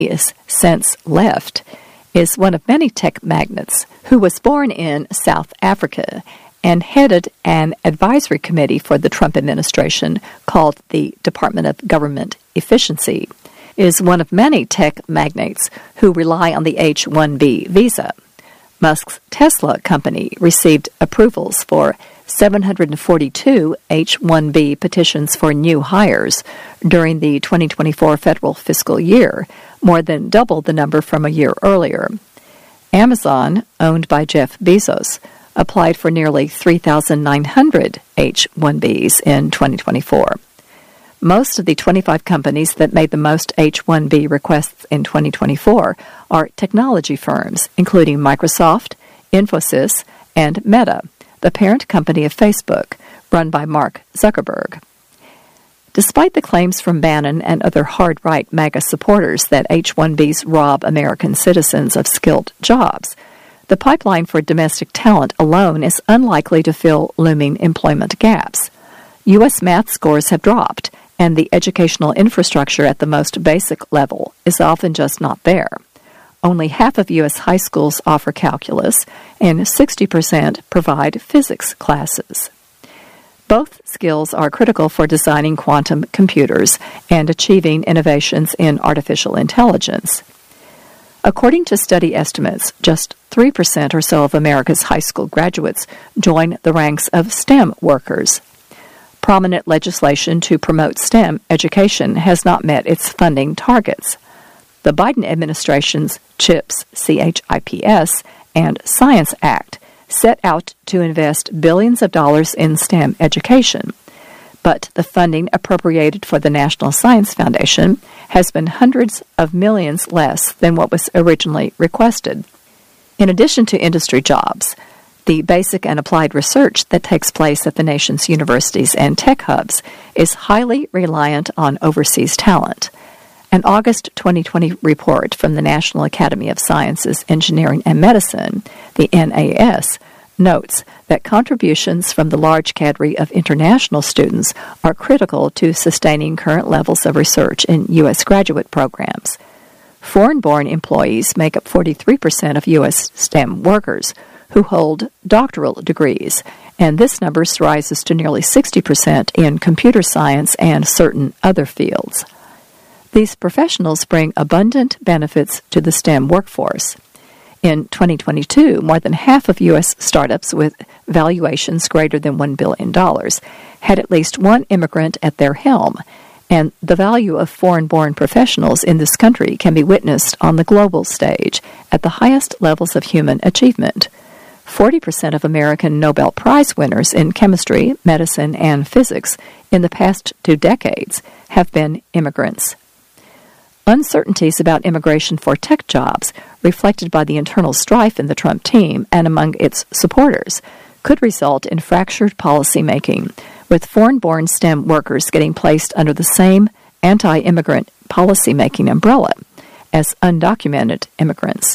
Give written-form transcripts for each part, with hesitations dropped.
is since left, is one of many tech magnates who was born in South Africa and headed an advisory committee for the Trump administration called the Department of Government Efficiency, is one of many tech magnates who rely on the H-1B visa. Musk's Tesla company received approvals for 742 H-1B petitions for new hires during the 2024 federal fiscal year, more than double the number from a year earlier. Amazon, owned by Jeff Bezos, applied for nearly 3,900 H-1Bs in 2024. Most of the 25 companies that made the most H-1B requests in 2024 are technology firms, including Microsoft, Infosys, and Meta, the parent company of Facebook, run by Mark Zuckerberg. Despite the claims from Bannon and other hard-right MAGA supporters that H-1Bs rob American citizens of skilled jobs, the pipeline for domestic talent alone is unlikely to fill looming employment gaps. U.S. math scores have dropped, and the educational infrastructure at the most basic level is often just not there. Only half of U.S. high schools offer calculus, and 60% provide physics classes. Both skills are critical for designing quantum computers and achieving innovations in artificial intelligence. According to study estimates, just 3% or so of America's high school graduates join the ranks of STEM workers. Prominent legislation to promote STEM education has not met its funding targets. The Biden administration's CHIPS, CHIPS, and Science Act set out to invest billions of dollars in STEM education, but the funding appropriated for the National Science Foundation has been hundreds of millions less than what was originally requested. In addition to industry jobs, the basic and applied research that takes place at the nation's universities and tech hubs is highly reliant on overseas talent. An August 2020 report from the National Academy of Sciences, Engineering, and Medicine, the NAS, notes that contributions from the large cadre of international students are critical to sustaining current levels of research in U.S. graduate programs. Foreign-born employees make up 43% of U.S. STEM workers who hold doctoral degrees, and this number rises to nearly 60% in computer science and certain other fields. These professionals bring abundant benefits to the STEM workforce. In 2022, more than half of U.S. startups with valuations greater than $1 billion had at least one immigrant at their helm, and the value of foreign-born professionals in this country can be witnessed on the global stage at the highest levels of human achievement. 40% of American Nobel Prize winners in chemistry, medicine, and physics in the past 2 decades have been immigrants. Uncertainties about immigration for tech jobs, reflected by the internal strife in the Trump team and among its supporters, could result in fractured policymaking, with foreign-born STEM workers getting placed under the same anti-immigrant policymaking umbrella as undocumented immigrants.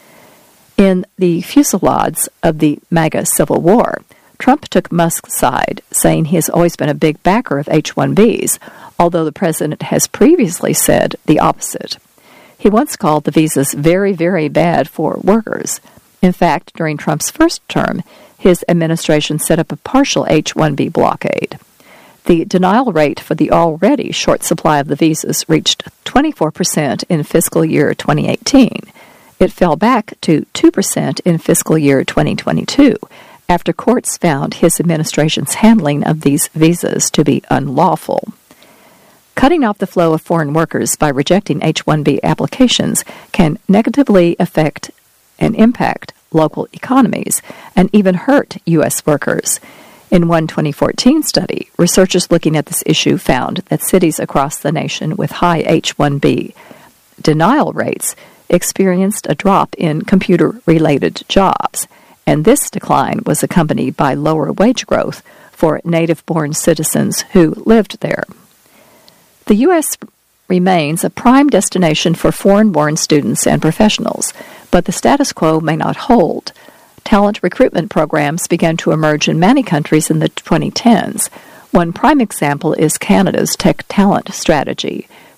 In the fusillades of the MAGA Civil War, Trump took Musk's side, saying he has always been a big backer of H-1Bs, although the president has previously said the opposite. He once called the visas very, very bad for workers. In fact, during Trump's first term, his administration set up a partial H-1B blockade. The denial rate for the already short supply of the visas reached 24% in fiscal year 2018. It fell back to 2% in fiscal year 2022, after courts found his administration's handling of these visas to be unlawful. Cutting off the flow of foreign workers by rejecting H-1B applications can negatively affect and impact local economies and even hurt U.S. workers. In one 2014 study, researchers looking at this issue found that cities across the nation with high H-1B denial rates experienced a drop in computer-related jobs, and this decline was accompanied by lower wage growth for native-born citizens who lived there. The U.S. remains a prime destination for foreign-born students and professionals, but the status quo may not hold. Talent recruitment programs began to emerge in many countries in the 2010s. One prime example is Canada's Tech Talent Strategy,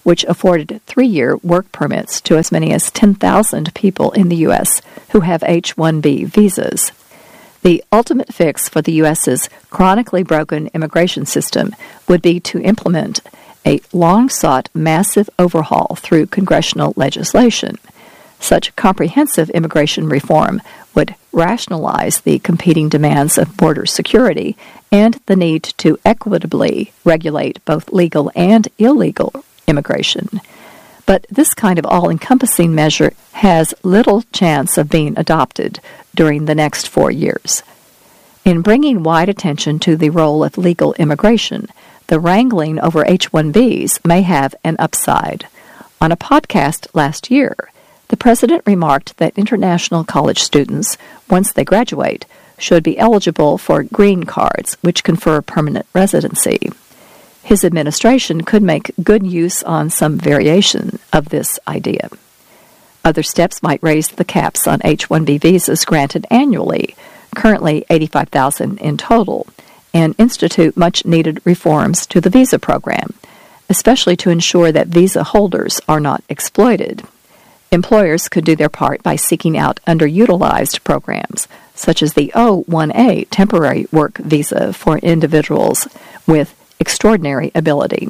which afforded 3-year work permits to as many as 10,000 people in the U.S. who have H-1B visas. The ultimate fix for the U.S.'s chronically broken immigration system would be to implement a long-sought massive overhaul through congressional legislation. Such comprehensive immigration reform would rationalize the competing demands of border security and the need to equitably regulate both legal and illegal immigration. But this kind of all-encompassing measure has little chance of being adopted during the next 4 years. In bringing wide attention to the role of legal immigration, the wrangling over H-1Bs may have an upside. On a podcast last year, the president remarked that international college students, once they graduate, should be eligible for green cards, which confer permanent residency. His administration could make good use on some variation of this idea. Other steps might raise the caps on H-1B visas granted annually, currently 85,000 in total, and institute much-needed reforms to the visa program, especially to ensure that visa holders are not exploited. Employers could do their part by seeking out underutilized programs, such as the O-1A temporary work visa for individuals with extraordinary ability.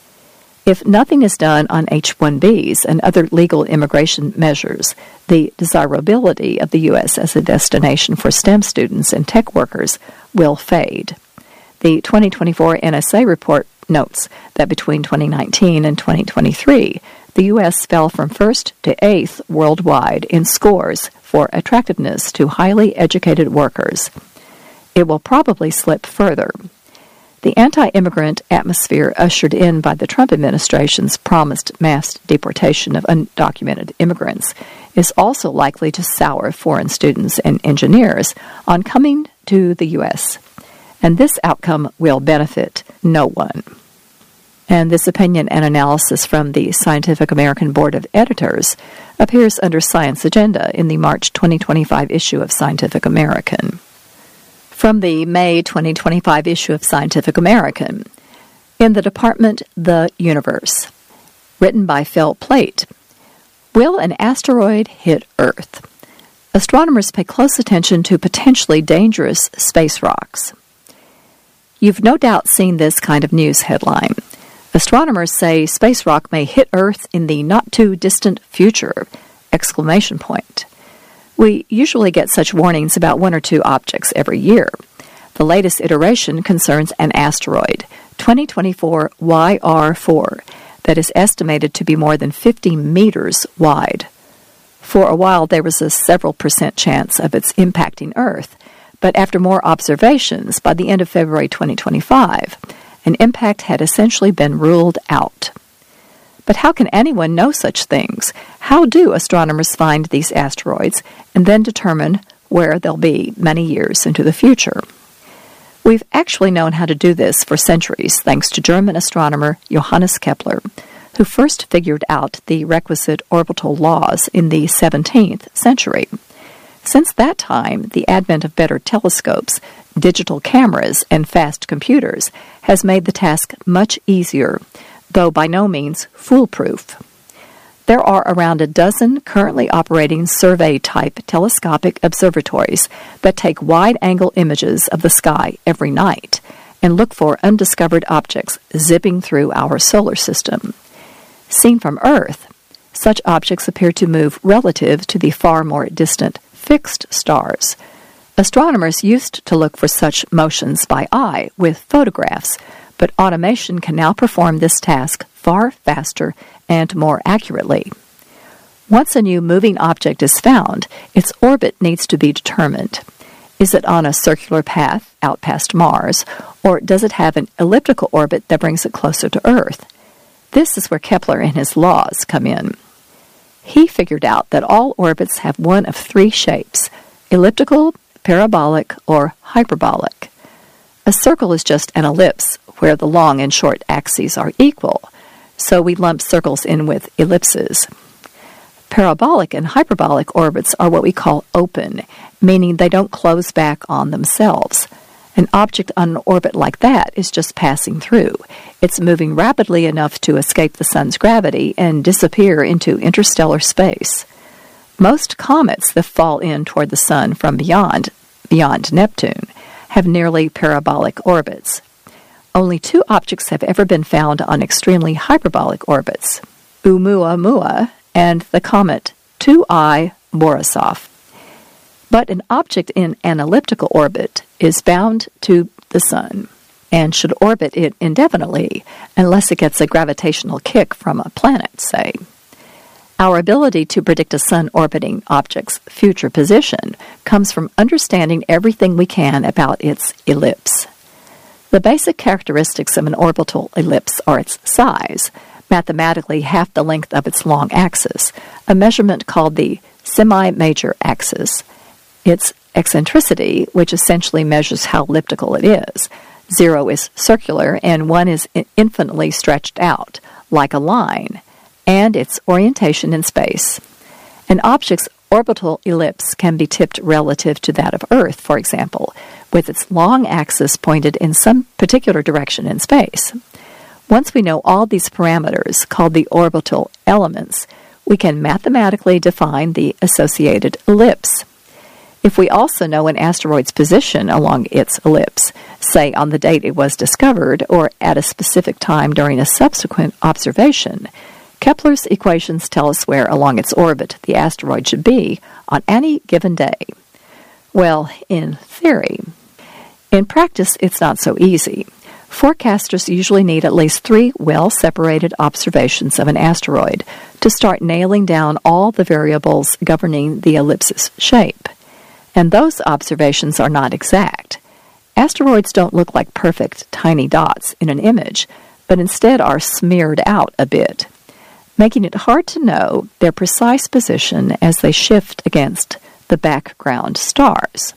If nothing is done on H-1Bs and other legal immigration measures, the desirability of the U.S. as a destination for STEM students and tech workers will fade. The 2024 NSA report notes that between 2019 and 2023, the U.S. fell from 1st to 8th worldwide in scores for attractiveness to highly educated workers. It will probably slip further. The anti-immigrant atmosphere ushered in by the Trump administration's promised mass deportation of undocumented immigrants is also likely to sour foreign students and engineers on coming to the U.S., and this outcome will benefit no one. And this opinion and analysis from the Scientific American Board of Editors appears under Science Agenda in the March 2025 issue of Scientific American. From the May 2025 issue of Scientific American, in the department The Universe, written by Phil Plait, Will an asteroid hit Earth? Astronomers pay close attention to potentially dangerous space rocks. You've no doubt seen this kind of news headline. Astronomers say space rock may hit Earth in the not-too-distant future! ! We usually get such warnings about 1 or 2 objects every year. The latest iteration concerns an asteroid, 2024 YR4, that is estimated to be more than 50 meters wide. For a while, there was a several % chance of its impacting Earth, but after more observations, by the end of February 2025, an impact had essentially been ruled out. But how can anyone know such things? How do astronomers find these asteroids and then determine where they'll be many years into the future? We've actually known how to do this for centuries, thanks to German astronomer Johannes Kepler, who first figured out the requisite orbital laws in the 17th century. Since that time, the advent of better telescopes, digital cameras, and fast computers has made the task much easier, though by no means foolproof. There are around a dozen currently operating survey-type telescopic observatories that take wide-angle images of the sky every night and look for undiscovered objects zipping through our solar system. Seen from Earth, such objects appear to move relative to the far more distant fixed stars. Astronomers used to look for such motions by eye with photographs, but automation can now perform this task far faster and more accurately. Once a new moving object is found, its orbit needs to be determined. Is it on a circular path out past Mars, or does it have an elliptical orbit that brings it closer to Earth? This is where Kepler and his laws come in. He figured out that all orbits have one of 3 shapes: elliptical, parabolic, or hyperbolic. A circle is just an ellipse where the long and short axes are equal, so we lump circles in with ellipses. Parabolic and hyperbolic orbits are what we call open, meaning they don't close back on themselves. An object on an orbit like that is just passing through. It's moving rapidly enough to escape the sun's gravity and disappear into interstellar space. Most comets that fall in toward the sun from beyond Neptune, have nearly parabolic orbits. Only 2 objects have ever been found on extremely hyperbolic orbits, Oumuamua and the comet 2I Borisov. But an object in an elliptical orbit is bound to the sun and should orbit it indefinitely unless it gets a gravitational kick from a planet, say. Our ability to predict a sun-orbiting object's future position comes from understanding everything we can about its ellipse. The basic characteristics of an orbital ellipse are its size, mathematically half the length of its long axis, a measurement called the semi-major axis, its eccentricity, which essentially measures how elliptical it is. 0 is circular, and 1 is infinitely stretched out, like a line, and its orientation in space. An object's orbital ellipse can be tipped relative to that of Earth, for example, with its long axis pointed in some particular direction in space. Once we know all these parameters, called the orbital elements, we can mathematically define the associated ellipse. If we also know an asteroid's position along its ellipse, say on the date it was discovered or at a specific time during a subsequent observation, Kepler's equations tell us where along its orbit the asteroid should be on any given day. Well, in theory. In practice, it's not so easy. Forecasters usually need at least 3 well-separated observations of an asteroid to start nailing down all the variables governing the ellipse's shape. And those observations are not exact. Asteroids don't look like perfect, tiny dots in an image, but instead are smeared out a bit, making it hard to know their precise position as they shift against the background stars.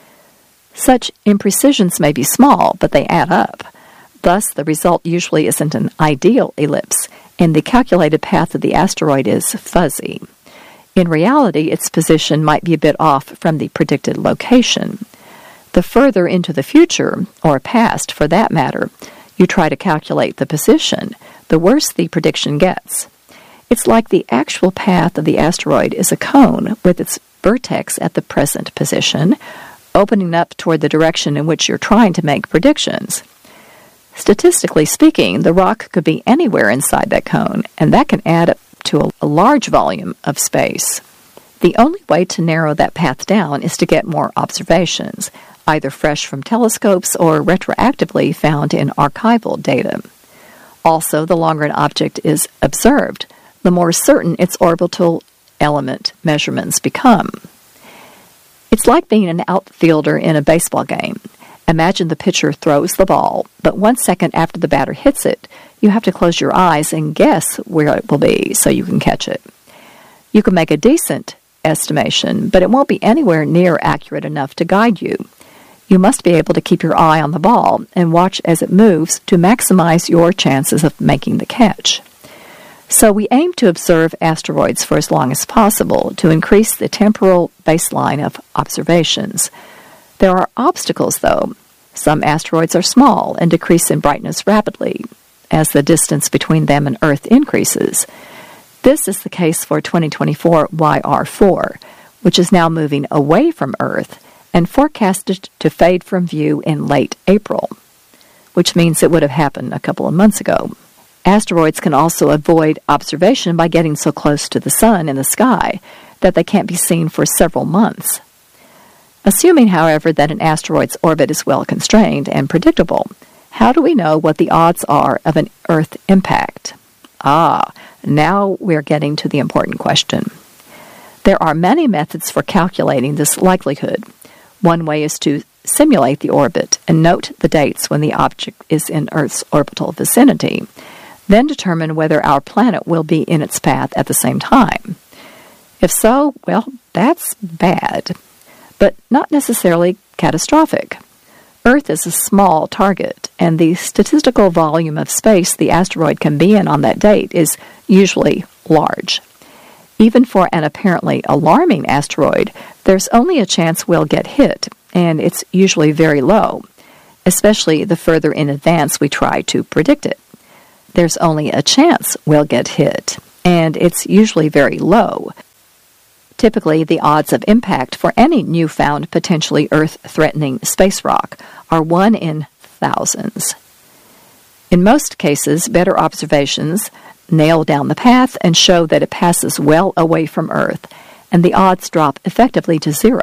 Such imprecisions may be small, but they add up. Thus, the result usually isn't an ideal ellipse, and the calculated path of the asteroid is fuzzy. In reality, its position might be a bit off from the predicted location. The further into the future, or past for that matter, you try to calculate the position, the worse the prediction gets. It's like the actual path of the asteroid is a cone with its vertex at the present position, opening up toward the direction in which you're trying to make predictions. Statistically speaking, the rock could be anywhere inside that cone, and that can add up to a large volume of space. The only way to narrow that path down is to get more observations, either fresh from telescopes or retroactively found in archival data. Also, the longer an object is observed, the more certain its orbital element measurements become. It's like being an outfielder in a baseball game. Imagine the pitcher throws the ball, but 1 second after the batter hits it, you have to close your eyes and guess where it will be so you can catch it. You can make a decent estimation, but it won't be anywhere near accurate enough to guide you. You must be able to keep your eye on the ball and watch as it moves to maximize your chances of making the catch. So we aim to observe asteroids for as long as possible to increase the temporal baseline of observations. There are obstacles, though. Some asteroids are small and decrease in brightness rapidly as the distance between them and Earth increases. This is the case for 2024 YR4, which is now moving away from Earth and forecasted to fade from view in late April, which means it would have happened a couple of months ago. Asteroids can also avoid observation by getting so close to the sun in the sky that they can't be seen for several months. Assuming, however, that an asteroid's orbit is well constrained and predictable, how do we know what the odds are of an Earth impact? Now we're getting to the important question. There are many methods for calculating this likelihood. One way is to simulate the orbit and note the dates when the object is in Earth's orbital vicinity, then determine whether our planet will be in its path at the same time. If so, well, that's bad, but not necessarily catastrophic. Earth is a small target, and the statistical volume of space the asteroid can be in on that date is usually large. Even for an apparently alarming asteroid, there's only a chance we'll get hit, and it's usually very low. especially the further in advance we try to predict it. There's only a chance we'll get hit, and it's usually very low. Typically, the odds of impact for any newfound potentially Earth-threatening space rock are 1 in thousands. In most cases, better observations nail down the path and show that it passes well away from Earth, and the odds drop effectively to 0.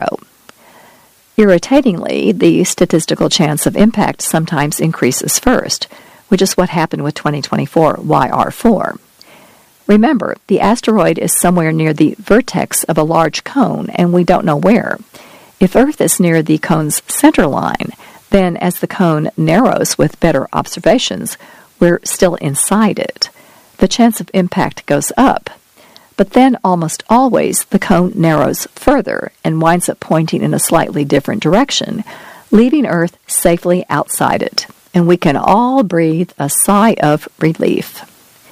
Irritatingly, the statistical chance of impact sometimes increases first, which is what happened with 2024 YR4. Remember, the asteroid is somewhere near the vertex of a large cone, and we don't know where. If Earth is near the cone's center line, then as the cone narrows with better observations, we're still inside it. The chance of impact goes up. But then almost always the cone narrows further and winds up pointing in a slightly different direction, leaving Earth safely outside it, and we can all breathe a sigh of relief.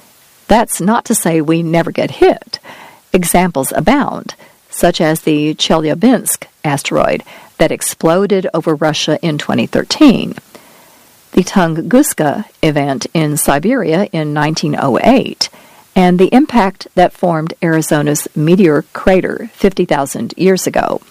That's not to say we never get hit. Examples abound, such as the Chelyabinsk asteroid that exploded over Russia in 2013, the Tunguska event in Siberia in 1908, and the impact that formed Arizona's meteor crater 50,000 years ago.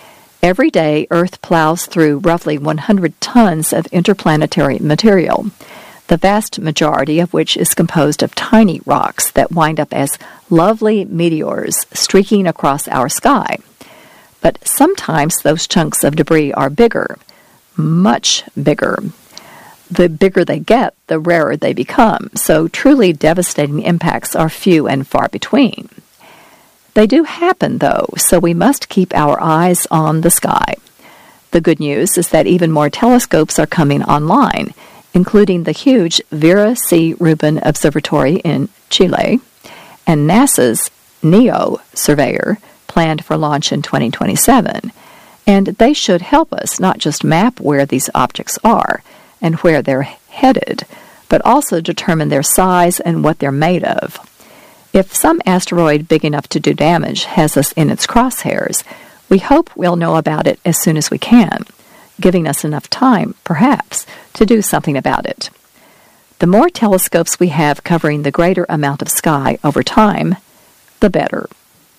Every day, Earth plows through roughly 100 tons of interplanetary material, the vast majority of which is composed of tiny rocks that wind up as lovely meteors streaking across our sky. But sometimes those chunks of debris are bigger, much bigger. The bigger they get, the rarer they become, so truly devastating impacts are few and far between. They do happen, though, so we must keep our eyes on the sky. The good news is that even more telescopes are coming online, including the huge Vera C. Rubin Observatory in Chile and NASA's NEO surveyor, planned for launch in 2027. And they should help us not just map where these objects are and where they're headed, but also determine their size and what they're made of. If some asteroid big enough to do damage has us in its crosshairs, we hope we'll know about it as soon as we can, giving us enough time, perhaps, to do something about it. The more telescopes we have covering the greater amount of sky over time, the better.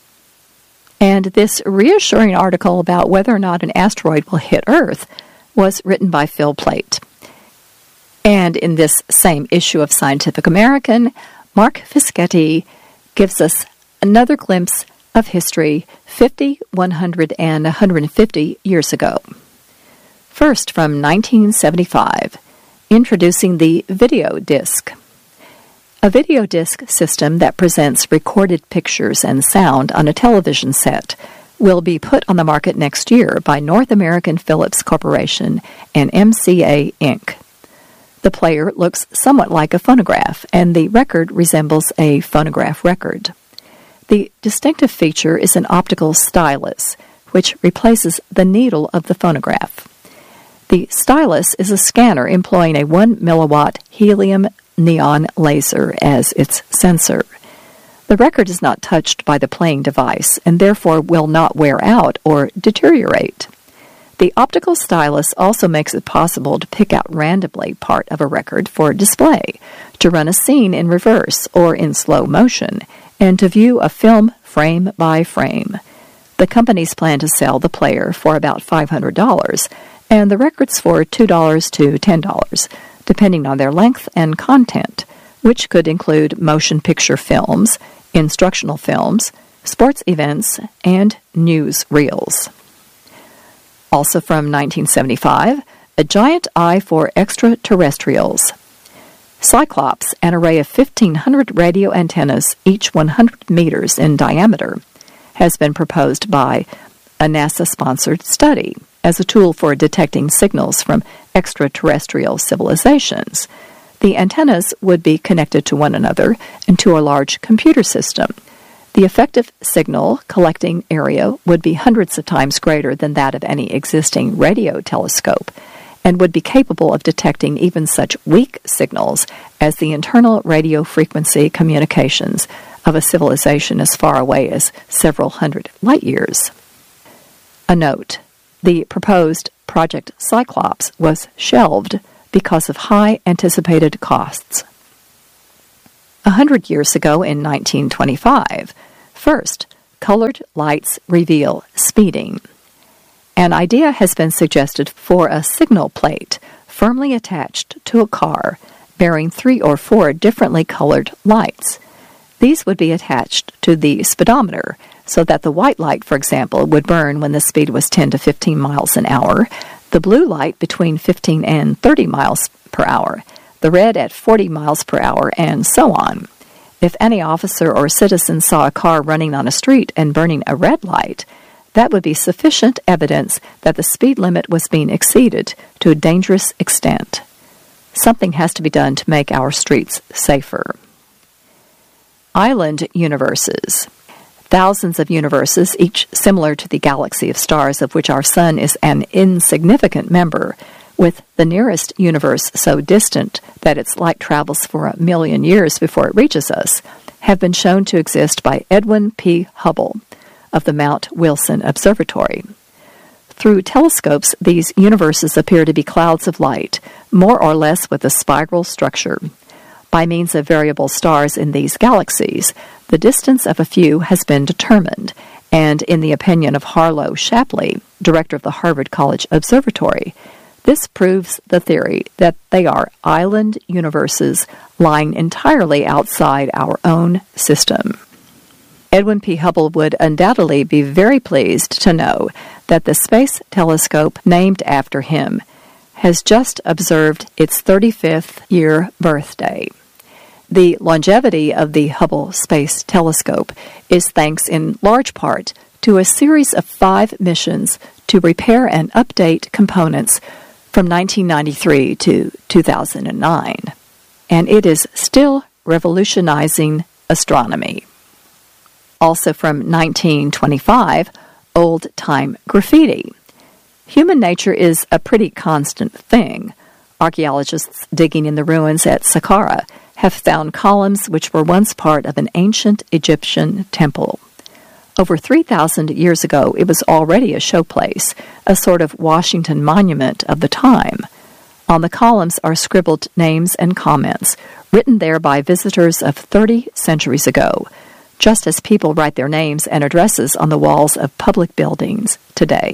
And this reassuring article about whether or not an asteroid will hit Earth was written by Phil Plait. And in this same issue of Scientific American, Mark Fischetti gives us another glimpse of history 50, 100, and 150 years ago. First, from 1975, introducing the video disc. A video disc system that presents recorded pictures and sound on a television set will be put on the market next year by North American Philips Corporation and MCA Inc. The player looks somewhat like a phonograph, and the record resembles a phonograph record. The distinctive feature is an optical stylus, which replaces the needle of the phonograph. The stylus is a scanner employing a 1 milliwatt helium neon laser as its sensor. The record is not touched by the playing device and therefore will not wear out or deteriorate. The optical stylus also makes it possible to pick out randomly part of a record for display, to run a scene in reverse or in slow motion, and to view a film frame by frame. The companies plan to sell the player for about $500, and the records for $2 to $10, depending on their length and content, which could include motion picture films, instructional films, sports events, and news reels. Also from 1975, A Giant Eye for Extraterrestrials. Cyclops, an array of 1,500 radio antennas, each 100 meters in diameter, has been proposed by a NASA-sponsored study as a tool for detecting signals from extraterrestrial civilizations. The antennas would be connected to one another and to a large computer system. The effective signal collecting area would be hundreds of times greater than that of any existing radio telescope, and would be capable of detecting even such weak signals as the internal radio frequency communications of a civilization as far away as several hundred light years. A note: the proposed Project Cyclops was shelved because of high anticipated costs. 100 years ago in 1925, first, colored lights reveal speeding. An idea has been suggested for a signal plate firmly attached to a car bearing 3 or 4 differently colored lights. These would be attached to the speedometer so that the white light, for example, would burn when the speed was 10 to 15 miles an hour, the blue light between 15 and 30 miles per hour, the red at 40 miles per hour, and so on. If any officer or citizen saw a car running on a street and burning a red light, that would be sufficient evidence that the speed limit was being exceeded to a dangerous extent. Something has to be done to make our streets safer. Island universes. Thousands of universes, each similar to the galaxy of stars of which our Sun is an insignificant member, with the nearest universe so distant that its light travels for 1 million years before it reaches us, have been shown to exist by Edwin P. Hubble of the Mount Wilson Observatory. Through telescopes, these universes appear to be clouds of light, more or less with a spiral structure. By means of variable stars in these galaxies, the distance of a few has been determined, and in the opinion of Harlow Shapley, director of the Harvard College Observatory, this proves the theory that they are island universes lying entirely outside our own system. Edwin P. Hubble would undoubtedly be very pleased to know that the space telescope named after him has just observed its 35th year birthday. The longevity of the Hubble Space Telescope is thanks in large part to a series of 5 missions to repair and update components from 1993 to 2009, and it is still revolutionizing astronomy. Also from 1925, old-time graffiti. Human nature is a pretty constant thing. Archaeologists digging in the ruins at Saqqara have found columns which were once part of an ancient Egyptian temple. Over 3,000 years ago, it was already a showplace, a sort of Washington monument of the time. On the columns are scribbled names and comments, written there by visitors of 30 centuries ago, just as people write their names and addresses on the walls of public buildings today.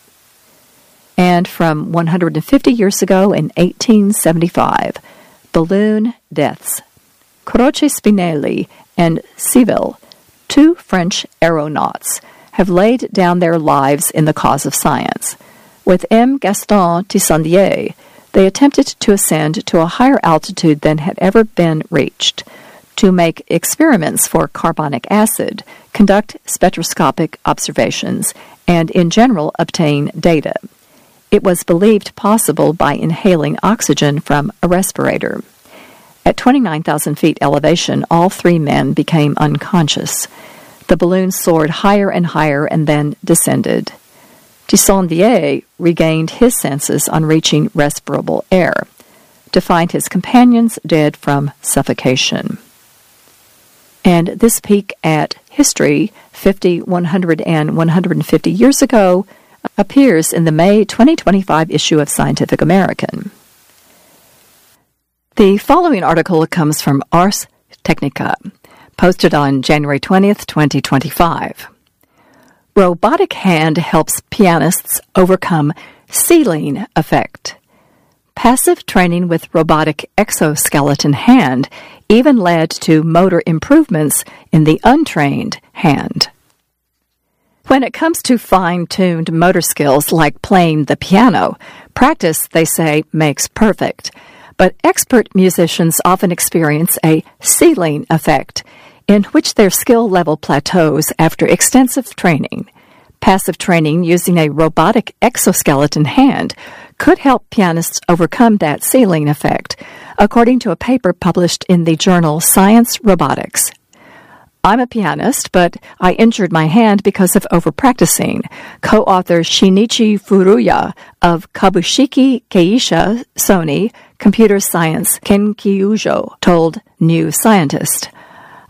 And from 150 years ago in 1875, balloon deaths. Croce Spinelli and Civil, 2 French aeronauts, have laid down their lives in the cause of science. With M. Gaston Tissandier, they attempted to ascend to a higher altitude than had ever been reached, to make experiments for carbonic acid, conduct spectroscopic observations, and in general obtain data. It was believed possible by inhaling oxygen from a respirator. At 29,000 feet elevation, all 3 men became unconscious. The balloon soared higher and higher and then descended. Tissandier regained his senses on reaching respirable air, to find his companions dead from suffocation. And this peek at history, 50, 100, and 150 years ago, appears in the May 2025 issue of Scientific American. The following article comes from Ars Technica, posted on January 20th, 2025. Robotic hand helps pianists overcome ceiling effect. Passive training with robotic exoskeleton hand even led to motor improvements in the untrained hand. When it comes to fine-tuned motor skills like playing the piano, practice, they say, makes perfect. But expert musicians often experience a ceiling effect, in which their skill level plateaus after extensive training. Passive training using a robotic exoskeleton hand could help pianists overcome that ceiling effect, according to a paper published in the journal Science Robotics. I'm a pianist, but I injured my hand because of overpracticing, co-author Shinichi Furuya of Kabushiki Keisha Sony Computer Science Kenkyujo told New Scientist.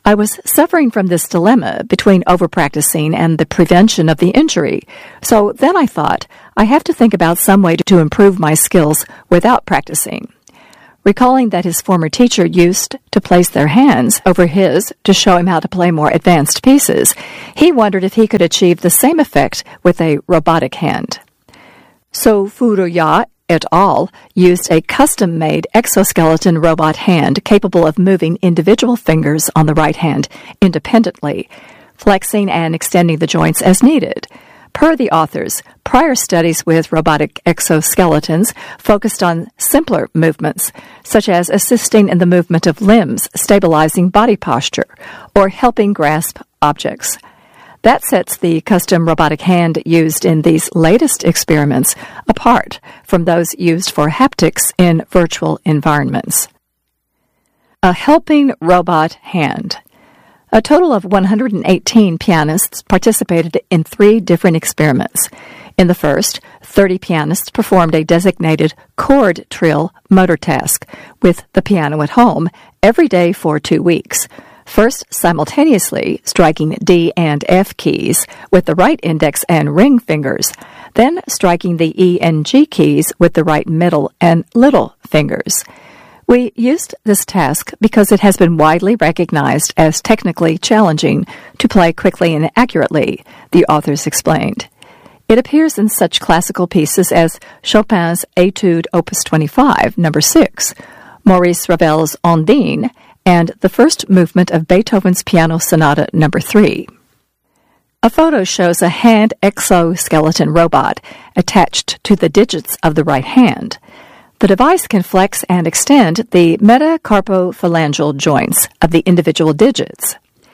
I was suffering from this dilemma between overpracticing and the prevention of the injury. So then I thought, I have to think about some way to improve my skills without practicing. Recalling that his former teacher used to place their hands over his to show him how to play more advanced pieces, he wondered if he could achieve the same effect with a robotic hand. So Furuya et al. Used a custom-made exoskeleton robot hand capable of moving individual fingers on the right hand independently, flexing and extending the joints as needed. Per the authors, prior studies with robotic exoskeletons focused on simpler movements, such as assisting in the movement of limbs, stabilizing body posture, or helping grasp objects. That sets the custom robotic hand used in these latest experiments apart from those used for haptics in virtual environments. A helping robot hand. A total of 118 pianists participated in 3 different experiments. In the first, 30 pianists performed a designated chord trill motor task with the piano at home every day for 2 weeks. First, simultaneously striking D and F keys with the right index and ring fingers, then striking the E and G keys with the right middle and little fingers. We used this task because it has been widely recognized as technically challenging to play quickly and accurately, the authors explained. It appears in such classical pieces as Chopin's Etude Opus 25, No. 6, Maurice Ravel's Ondine, and the first movement of Beethoven's Piano Sonata No. 3. A photo shows a hand exoskeleton robot attached to the digits of the right hand. The device can flex and extend the metacarpophalangeal joints of the individual digits.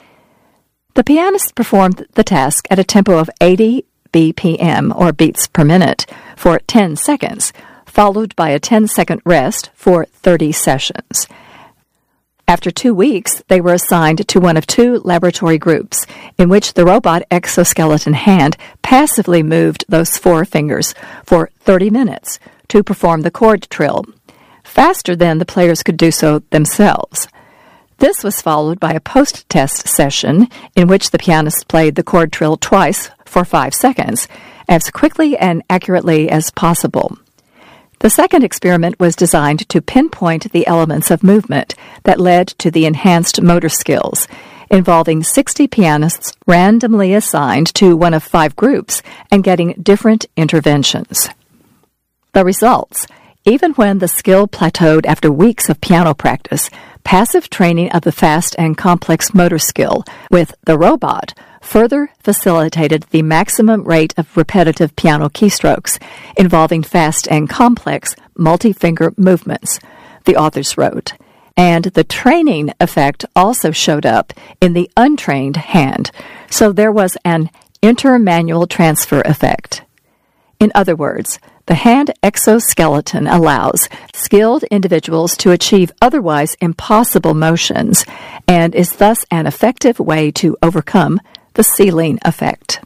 The pianist performed the task at a tempo of 80 BPM, or beats per minute, for 10 seconds, followed by a 10-second rest for 30 sessions. After 2 weeks, they were assigned to one of 2 laboratory groups in which the robot exoskeleton hand passively moved those 4 fingers for 30 minutes to perform the chord trill, faster than the players could do so themselves. This was followed by a post-test session in which the pianist played the chord trill twice for 5 seconds, as quickly and accurately as possible. The second experiment was designed to pinpoint the elements of movement that led to the enhanced motor skills, involving 60 pianists randomly assigned to one of 5 groups and getting different interventions. The results: even when the skill plateaued after weeks of piano practice, passive training of the fast and complex motor skill with the robot further facilitated the maximum rate of repetitive piano keystrokes involving fast and complex multi-finger movements, the authors wrote. And the training effect also showed up in the untrained hand, so there was an intermanual transfer effect. In other words, the hand exoskeleton allows skilled individuals to achieve otherwise impossible motions and is thus an effective way to overcome the ceiling effect.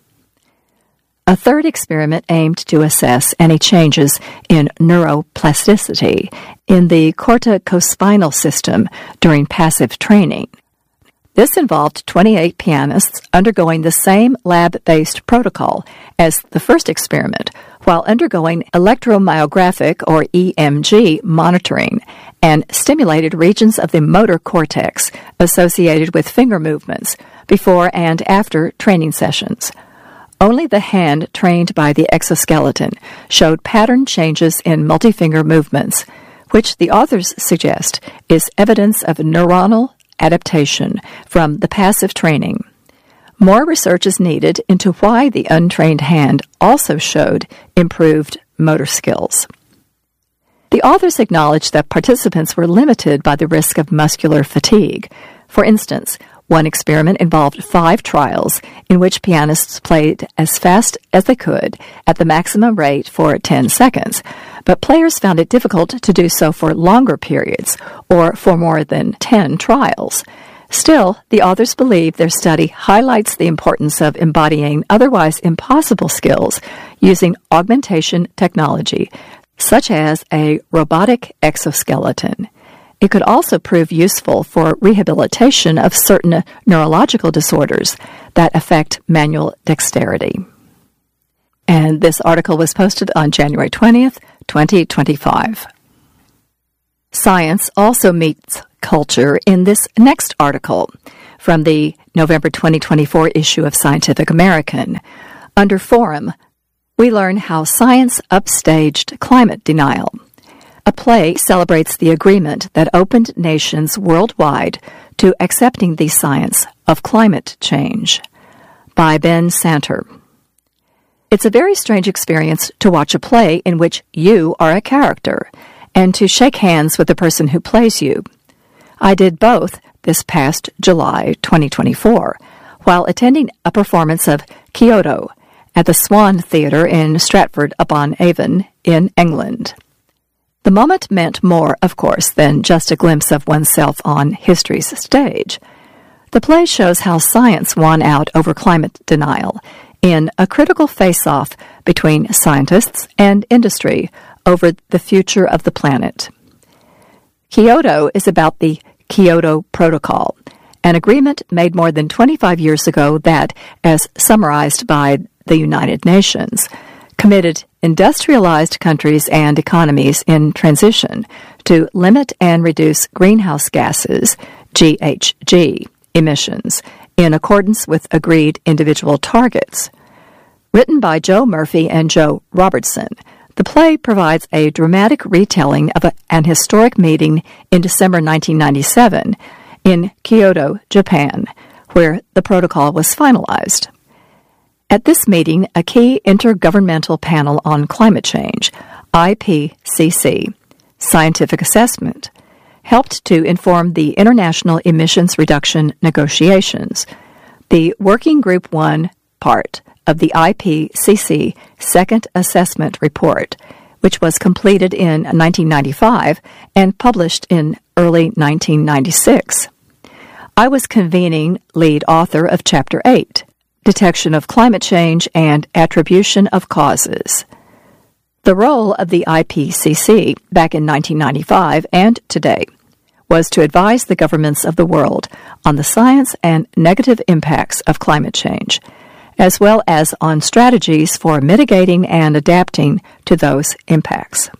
A third experiment aimed to assess any changes in neuroplasticity in the corticospinal system during passive training. This involved 28 pianists undergoing the same lab-based protocol as the first experiment, while undergoing electromyographic, or EMG, monitoring and stimulated regions of the motor cortex associated with finger movements before and after training sessions. Only the hand trained by the exoskeleton showed pattern changes in multi-finger movements, which the authors suggest is evidence of neuronal adaptation from the passive training. More research is needed into why the untrained hand also showed improved motor skills. The authors acknowledge that participants were limited by the risk of muscular fatigue. For instance, one experiment involved 5 trials in which pianists played as fast as they could at the maximum rate for 10 seconds, but players found it difficult to do so for longer periods or for more than 10 trials. Still, the authors believe their study highlights the importance of embodying otherwise impossible skills using augmentation technology, such as a robotic exoskeleton. It could also prove useful for rehabilitation of certain neurological disorders that affect manual dexterity. And this article was posted on January 20th, 2025. Science also meets culture in this next article from the November 2024 issue of Scientific American. Under Forum, we learn how science upstaged climate denial. A play celebrates the agreement that opened nations worldwide to accepting the science of climate change. By Ben Santer. It's a very strange experience to watch a play in which you are a character and to shake hands with the person who plays you. I did both this past July 2024 while attending a performance of Kyoto at the Swan Theatre in Stratford-upon-Avon in England. The moment meant more, of course, than just a glimpse of oneself on history's stage. The play shows how science won out over climate denial in a critical face-off between scientists and industry over the future of the planet. Kyoto is about the Kyoto Protocol, an agreement made more than 25 years ago that, as summarized by the United Nations, committed industrialized countries and economies in transition to limit and reduce greenhouse gases, GHG, emissions in accordance with agreed individual targets. Written by Joe Murphy and Joe Robertson, the play provides a dramatic retelling of an historic meeting in December 1997 in Kyoto, Japan, where the protocol was finalized. At this meeting, a key intergovernmental panel on climate change, IPCC, scientific assessment, helped to inform the international emissions reduction negotiations. The Working Group 1 part of the IPCC Second Assessment Report, which was completed in 1995 and published in early 1996. I was convening lead author of Chapter 8, Detection of Climate Change and Attribution of Causes. The role of the IPCC back in 1995 and today was to advise the governments of the world on the science and negative impacts of climate change, as well as on strategies for mitigating and adapting to those impacts.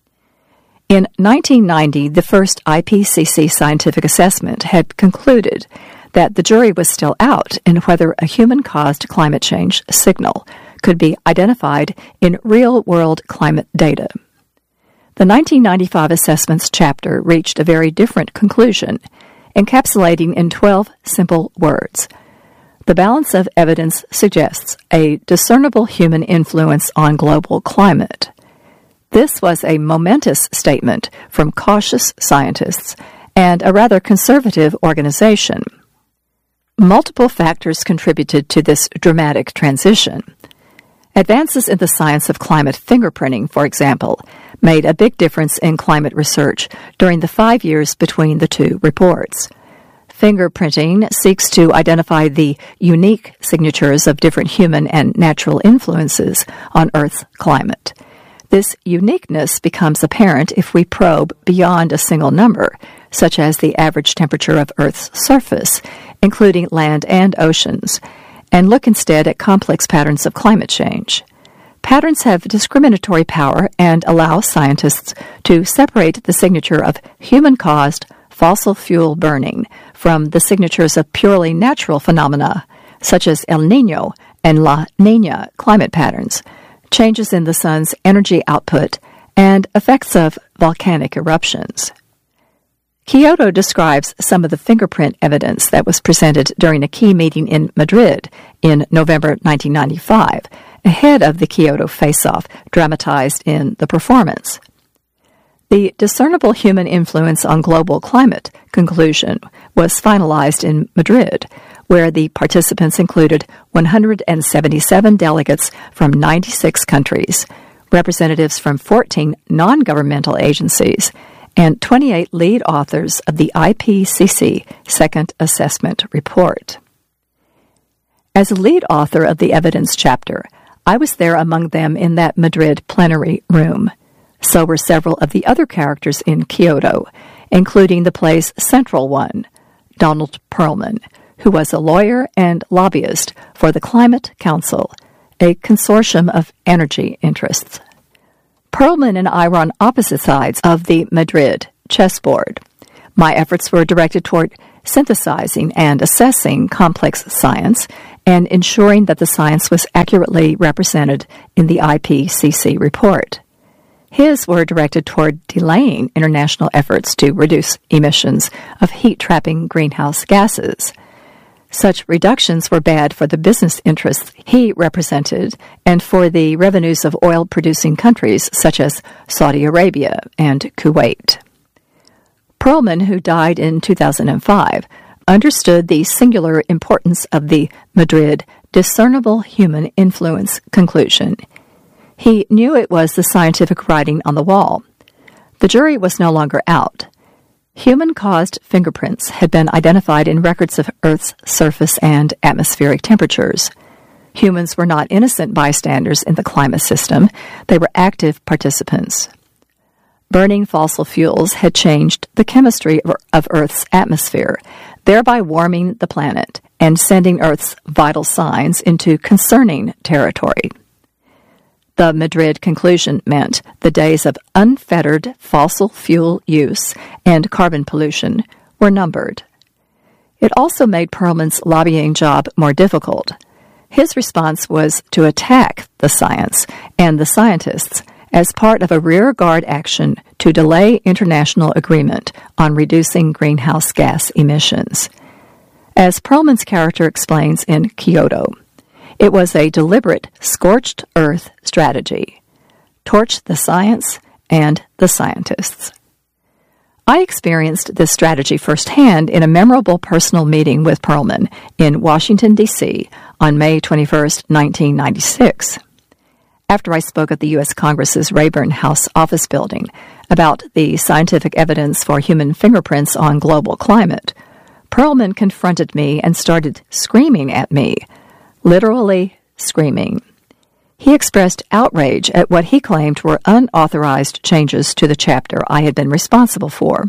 In 1990, the first IPCC scientific assessment had concluded that the jury was still out in whether a human-caused climate change signal could be identified in real-world climate data. The 1995 assessments chapter reached a very different conclusion, encapsulating in 12 simple words. The balance of evidence suggests a discernible human influence on global climate. This was a momentous statement from cautious scientists and a rather conservative organization. Multiple factors contributed to this dramatic transition. Advances in the science of climate fingerprinting, for example, made a big difference in climate research during the 5 years between the two reports. Fingerprinting seeks to identify the unique signatures of different human and natural influences on Earth's climate. This uniqueness becomes apparent if we probe beyond a single number, such as the average temperature of Earth's surface, including land and oceans, and look instead at complex patterns of climate change. Patterns have discriminatory power and allow scientists to separate the signature of human-caused fossil fuel burning from the signatures of purely natural phenomena, such as El Niño and La Niña climate patterns, changes in the sun's energy output, and effects of volcanic eruptions. Kyoto describes some of the fingerprint evidence that was presented during a key meeting in Madrid in November 1995, ahead of the Kyoto face-off dramatized in the performance. The discernible human influence on global climate conclusion was finalized in Madrid, where the participants included 177 delegates from 96 countries, representatives from 14 non-governmental agencies, and 28 lead authors of the IPCC Second Assessment Report. As a lead author of the evidence chapter, I was there among them in that Madrid plenary room. So were several of the other characters in Kyoto, including the play's central one, Donald Perlman, who was a lawyer and lobbyist for the Climate Council, a consortium of energy interests. Perlman and I were on opposite sides of the Madrid chessboard. My efforts were directed toward synthesizing and assessing complex science and ensuring that the science was accurately represented in the IPCC report. His were directed toward delaying international efforts to reduce emissions of heat-trapping greenhouse gases. Such reductions were bad for the business interests he represented and for the revenues of oil-producing countries such as Saudi Arabia and Kuwait. Perlman, who died in 2005, understood the singular importance of the Madrid discernible human influence conclusion. He knew it was the scientific writing on the wall. The jury was no longer out. Human-caused fingerprints had been identified in records of Earth's surface and atmospheric temperatures. Humans were not innocent bystanders in the climate system. They were active participants. Burning fossil fuels had changed the chemistry of Earth's atmosphere, thereby warming the planet and sending Earth's vital signs into concerning territory. The Madrid conclusion meant the days of unfettered fossil fuel use and carbon pollution were numbered. It also made Perlman's lobbying job more difficult. His response was to attack the science and the scientists as part of a rearguard action to delay international agreement on reducing greenhouse gas emissions. As Perlman's character explains in Kyoto, it was a deliberate scorched earth strategy. Torch the science and the scientists. I experienced this strategy firsthand in a memorable personal meeting with Perlman in Washington, D.C. on May 21, 1996. After I spoke at the U.S. Congress's Rayburn House office building about the scientific evidence for human fingerprints on global climate, Perlman confronted me and started screaming at me, literally screaming. He expressed outrage at what he claimed were unauthorized changes to the chapter I had been responsible for.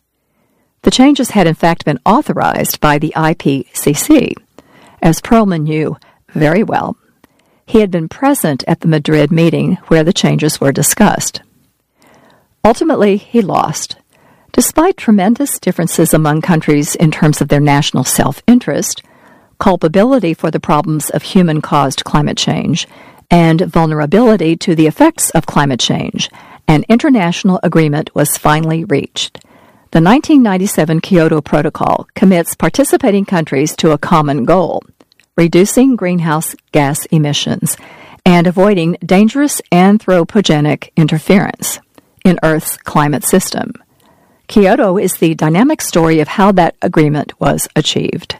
The changes had in fact been authorized by the IPCC, as Perlman knew very well. He had been present at the Madrid meeting where the changes were discussed. Ultimately, he lost. Despite tremendous differences among countries in terms of their national self-interest, culpability for the problems of human-caused climate change, and vulnerability to the effects of climate change, an international agreement was finally reached. The 1997 Kyoto Protocol commits participating countries to a common goal, reducing greenhouse gas emissions and avoiding dangerous anthropogenic interference in Earth's climate system. Kyoto is the dynamic story of how that agreement was achieved.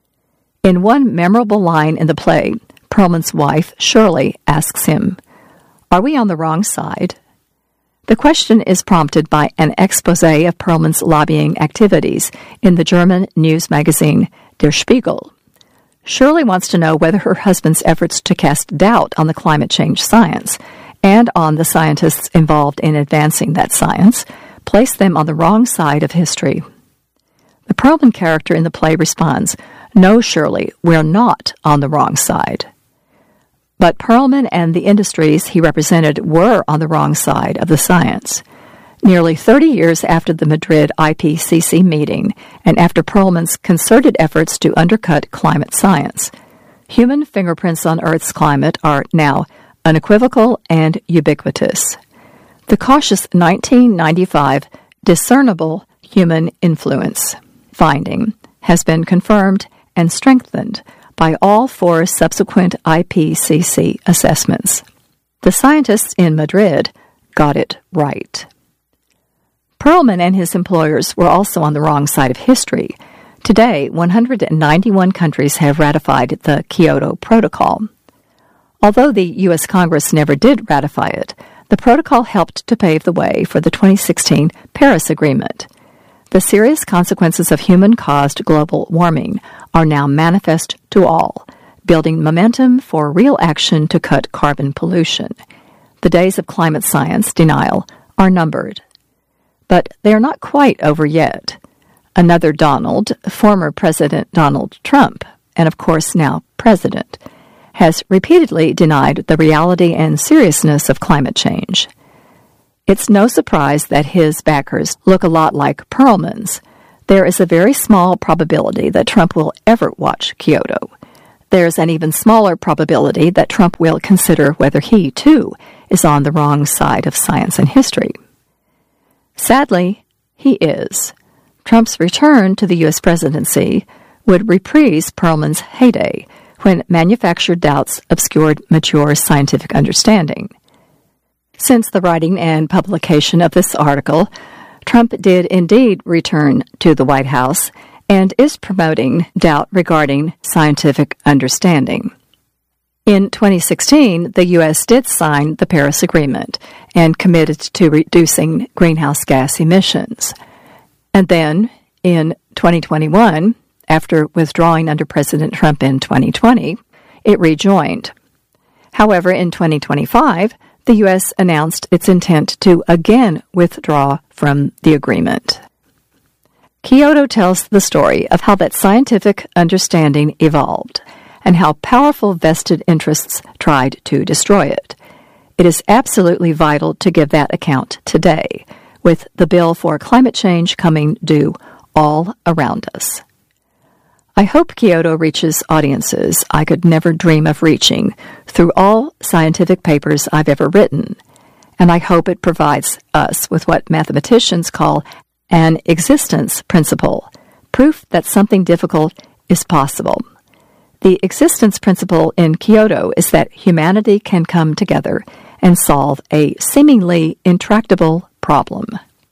In one memorable line in the play, Perlman's wife, Shirley, asks him, "Are we on the wrong side?" The question is prompted by an exposé of Perlman's lobbying activities in the German news magazine Der Spiegel. Shirley wants to know whether her husband's efforts to cast doubt on the climate change science and on the scientists involved in advancing that science place them on the wrong side of history. The Perlman character in the play responds, "No, Shirley, we're not on the wrong side." But Perlman and the industries he represented were on the wrong side of the science. Nearly 30 years after the Madrid IPCC meeting and after Perlman's concerted efforts to undercut climate science, human fingerprints on Earth's climate are now unequivocal and ubiquitous. The cautious 1995 discernible human influence finding has been confirmed and strengthened by all four subsequent IPCC assessments. The scientists in Madrid got it right. Perlman and his employers were also on the wrong side of history. Today, 191 countries have ratified the Kyoto Protocol. Although the U.S. Congress never did ratify it, the protocol helped to pave the way for the 2016 Paris Agreement. The serious consequences of human-caused global warming are now manifest to all, building momentum for real action to cut carbon pollution. The days of climate science denial are numbered. But they're not quite over yet. Another Donald, former President Donald Trump, and of course now President, has repeatedly denied the reality and seriousness of climate change. It's no surprise that his backers look a lot like Perlman's. There is a very small probability that Trump will ever watch Kyoto. There's an even smaller probability that Trump will consider whether he, too, is on the wrong side of science and history. Sadly, he is. Trump's return to the U.S. presidency would reprise Perlman's heyday, when manufactured doubts obscured mature scientific understanding. Since the writing and publication of this article, Trump did indeed return to the White House and is promoting doubt regarding scientific understanding. In 2016, the U.S. did sign the Paris Agreement and committed to reducing greenhouse gas emissions. And then, in 2021, after withdrawing under President Trump in 2020, it rejoined. However, in 2025, the U.S. announced its intent to again withdraw from the agreement. Kyoto tells the story of how that scientific understanding evolved and how powerful vested interests tried to destroy it. It is absolutely vital to give that account today, with the bill for climate change coming due all around us. I hope Kyoto reaches audiences I could never dream of reaching through all scientific papers I've ever written, and I hope it provides us with what mathematicians call an existence principle, proof that something difficult is possible. The existence principle in Kyoto is that humanity can come together and solve a seemingly intractable problem.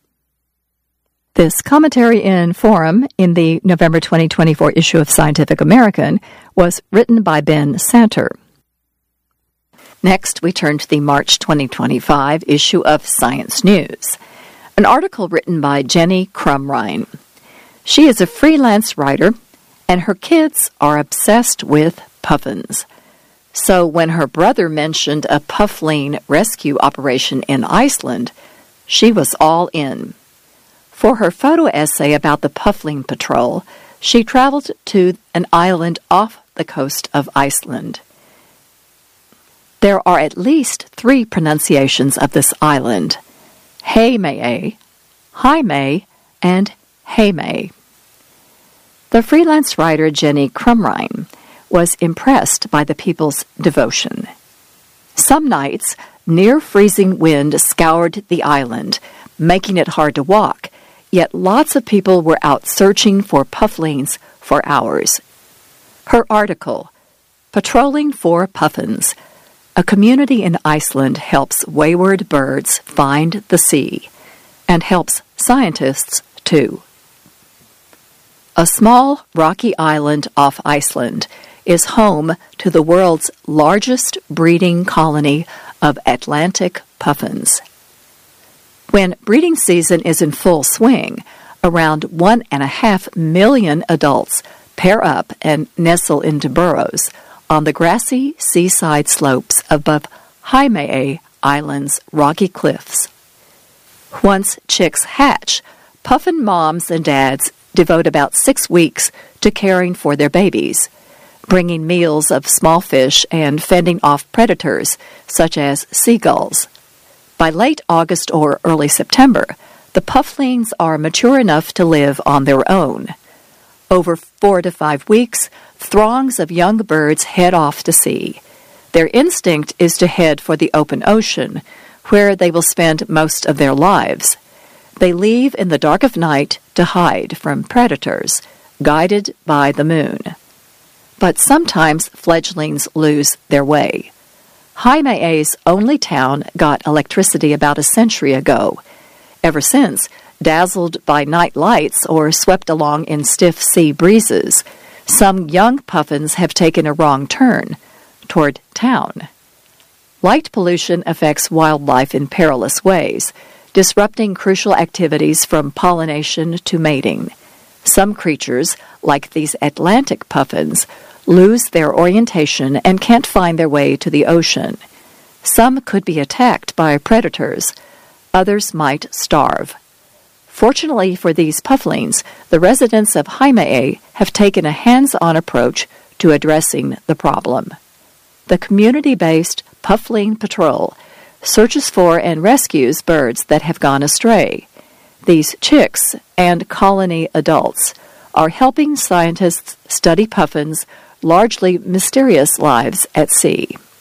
This commentary in Forum in the November 2024 issue of Scientific American was written by Ben Santer. Next, we turn to the March 2025 issue of Science News, an article written by Jenny Crumrine. She is a freelance writer, and her kids are obsessed with puffins. So when her brother mentioned a puffling rescue operation in Iceland, she was all in. For her photo essay about the Puffling Patrol, she traveled to an island off the coast of Iceland. There are at least 3 pronunciations of this island: Heimaey, Highmay, and Heimay. The freelance writer Jenny Crumrine was impressed by the people's devotion. Some nights, near-freezing wind scoured the island, making it hard to walk, yet lots of people were out searching for pufflings for hours. Her article, Patrolling for Puffins, a community in Iceland helps wayward birds find the sea, and helps scientists too. A small rocky island off Iceland is home to the world's largest breeding colony of Atlantic puffins. When breeding season is in full swing, around 1.5 million adults pair up and nestle into burrows on the grassy seaside slopes above Heimaey Island's rocky cliffs. Once chicks hatch, puffin moms and dads devote about 6 weeks to caring for their babies, bringing meals of small fish and fending off predators such as seagulls. By late August or early September, the pufflings are mature enough to live on their own. Over 4 to 5 weeks, throngs of young birds head off to sea. Their instinct is to head for the open ocean, where they will spend most of their lives. They leave in the dark of night to hide from predators, guided by the moon. But sometimes fledglings lose their way. Heimaey's only town got electricity about a century ago. Ever since, dazzled by night lights or swept along in stiff sea breezes, some young puffins have taken a wrong turn toward town. Light pollution affects wildlife in perilous ways, disrupting crucial activities from pollination to mating. Some creatures, like these Atlantic puffins, lose their orientation and can't find their way to the ocean. Some could be attacked by predators. Others might starve. Fortunately for these pufflings, the residents of Hime'e have taken a hands-on approach to addressing the problem. The community-based Puffling Patrol searches for and rescues birds that have gone astray. These chicks and colony adults are helping scientists study puffins' largely mysterious lives at sea.